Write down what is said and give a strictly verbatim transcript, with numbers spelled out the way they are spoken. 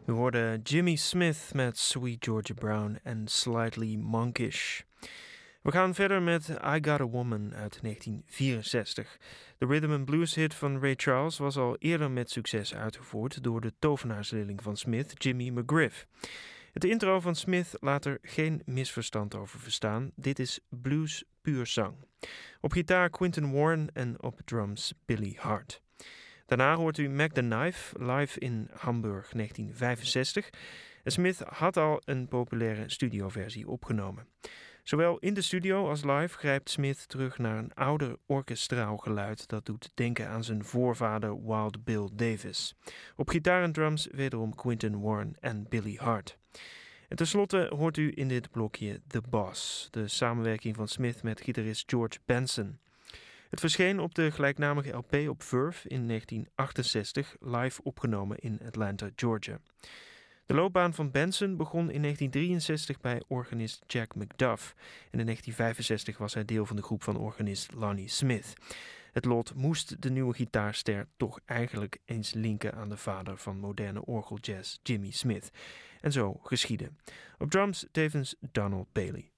We hoorden Jimmy Smith met Sweet Georgia Brown en Slightly Monkish. We gaan verder met I Got a Woman uit negentien vierenzestig. De rhythm and blues hit van Ray Charles was al eerder met succes uitgevoerd door de tovenaarsleerling van Smith, Jimmy McGriff. Het intro van Smith laat er geen misverstand over verstaan. Dit is blues puur zang. Op gitaar Quinton Warren en op drums Billy Hart. Daarna hoort u Mac the Knife live in Hamburg negentien vijfenzestig. En Smith had al een populaire studioversie opgenomen. Zowel in de studio als live grijpt Smith terug naar een ouder orkestraal geluid dat doet denken aan zijn voorvader Wild Bill Davis. Op gitaar en drums wederom Quinton Warren en Billy Hart. En tenslotte hoort u in dit blokje The Boss, de samenwerking van Smith met gitarist George Benson. Het verscheen op de gelijknamige L P op Verve in negentien achtenzestig, live opgenomen in Atlanta, Georgia. De loopbaan van Benson begon in negentien drieënzestig bij organist Jack McDuff. En in negentien vijfenzestig was hij deel van de groep van organist Lonnie Smith. Het lot moest de nieuwe gitaarster toch eigenlijk eens linken aan de vader van moderne orgeljazz, Jimmy Smith. En zo geschiedde. Op drums tevens Donald Bailey.